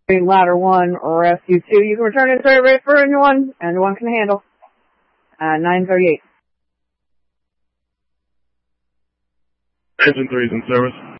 Ladder 1, Rescue 2. You can return to survey for anyone can handle. 938. Engine 3 is in service.